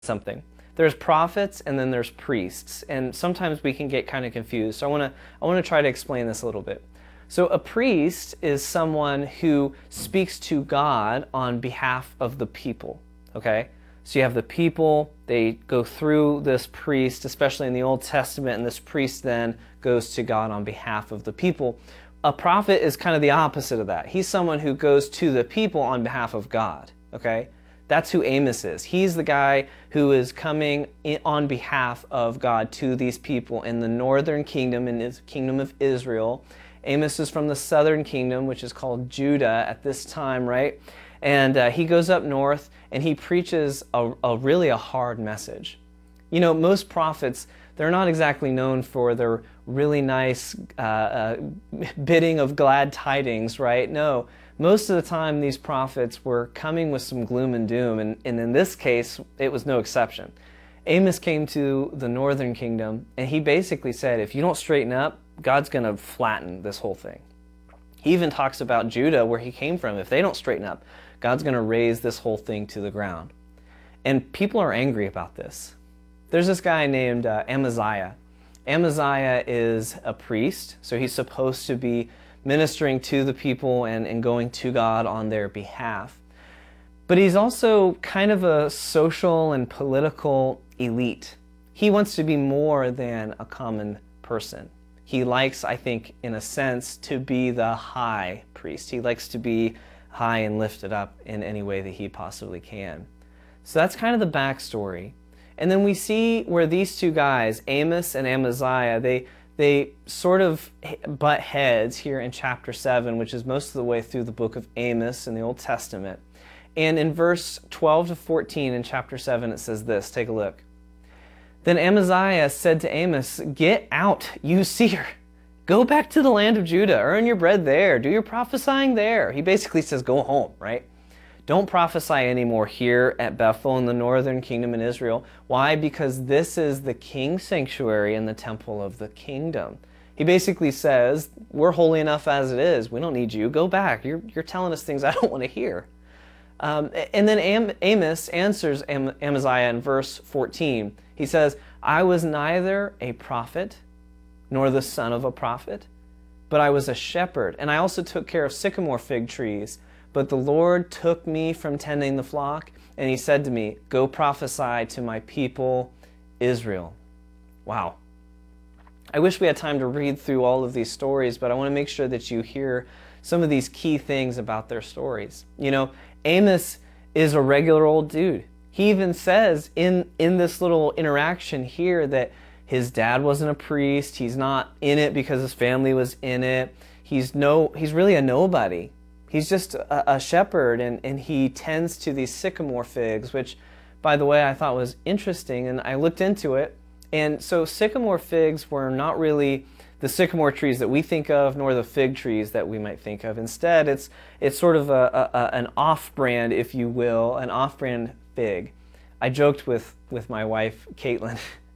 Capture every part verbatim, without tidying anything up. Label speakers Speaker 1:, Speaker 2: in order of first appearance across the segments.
Speaker 1: something. There's prophets and then there's priests, and sometimes we can get kind of confused. So I want to I want to try to explain this a little bit. So a priest is someone who speaks to God on behalf of the people, okay? So you have the people, they go through this priest, especially in the Old Testament, and this priest then goes to God on behalf of the people. A prophet is kind of the opposite of that. He's someone who goes to the people on behalf of God, okay? That's who Amos is. He's the guy who is coming in on behalf of God to these people in the northern kingdom, in the kingdom of Israel. Amos is from the southern kingdom, which is called Judah at this time, right? And uh, he goes up north and he preaches a, a really a hard message. You know, most prophets, they're not exactly known for their really nice uh, uh, bidding of glad tidings, right? No, most of the time these prophets were coming with some gloom and doom, and, and in this case, it was no exception. Amos came to the northern kingdom, and he basically said, if you don't straighten up, God's going to flatten this whole thing. He even talks about Judah, where he came from. If they don't straighten up, God's going to raise this whole thing to the ground. And people are angry about this. There's this guy named uh, Amaziah. Amaziah is a priest, so he's supposed to be ministering to the people and, and going to God on their behalf. But he's also kind of a social and political elite. He wants to be more than a common person. He likes, I think, in a sense, to be the high priest. He likes to be high and lifted up in any way that he possibly can. So that's kind of the backstory. And then we see where these two guys, Amos and Amaziah, they they sort of butt heads here in chapter seven, which is most of the way through the book of Amos in the Old Testament. And in verse twelve to fourteen in chapter seven, it says this. Take a look. Then Amaziah said to Amos, "Get out, you seer. Go back to the land of Judah. Earn your bread there. Do your prophesying there." He basically says, go home, right? Don't prophesy anymore here at Bethel in the northern kingdom in Israel. Why? Because this is the king's sanctuary and the temple of the kingdom. He basically says, we're holy enough as it is. We don't need you. Go back. You're, you're telling us things I don't want to hear. Um, and then Am- Amos answers Am- Amaziah in verse fourteen. He says, I was neither a prophet nor the son of a prophet, but I was a shepherd. And I also took care of sycamore fig trees. But the Lord took me from tending the flock, and he said to me, go prophesy to my people Israel. Wow. I wish we had time to read through all of these stories, but I want to make sure that you hear some of these key things about their stories. You know, Amos is a regular old dude. He even says in, in this little interaction here that his dad wasn't a priest. He's not in it because his family was in it. He's no, he's really a nobody. He's just a, a shepherd, and, and he tends to these sycamore figs, which, by the way, I thought was interesting, and I looked into it. And so sycamore figs were not really the sycamore trees that we think of, nor the fig trees that we might think of. Instead, it's it's sort of a, a, a an off-brand, if you will, an off-brand fig. I joked with, with my wife, Caitlin.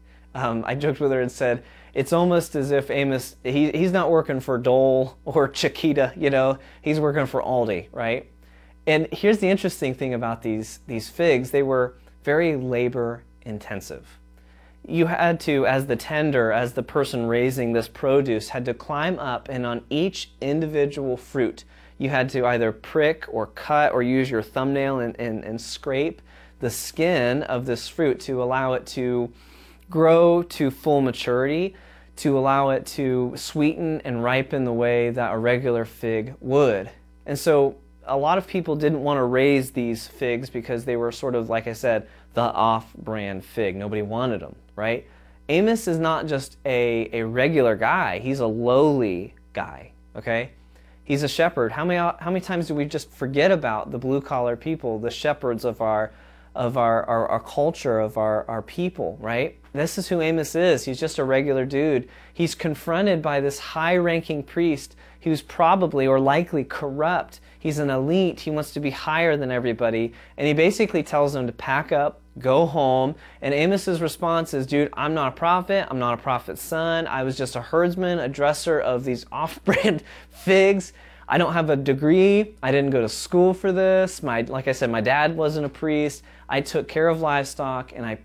Speaker 1: Um, I joked with her and said, it's almost as if Amos, he, he's not working for Dole or Chiquita, you know, he's working for Aldi, right? And here's the interesting thing about these, these figs. They were very labor intensive. You had to, as the tender, as the person raising this produce, had to climb up, and on each individual fruit, you had to either prick or cut or use your thumbnail and, and, and scrape the skin of this fruit to allow it to grow to full maturity, to allow it to sweeten and ripen the way that a regular fig would. And so a lot of people didn't want to raise these figs because they were sort of, like I said, the off-brand fig. Nobody wanted them, right? Amos is not just a, a regular guy. He's a lowly guy, okay? He's a shepherd. How many how many times do we just forget about the blue-collar people, the shepherds of our of our, our, our culture, of our, our people, right? This is who Amos is. He's just a regular dude. He's confronted by this high-ranking priest who's probably or likely corrupt. He's an elite. He wants to be higher than everybody. And he basically tells him to pack up, go home. And Amos's response is, dude, I'm not a prophet. I'm not a prophet's son. I was just a herdsman, a dresser of these off-brand figs. I don't have a degree. I didn't go to school for this. My, like I said, my dad wasn't a priest. I took care of livestock and I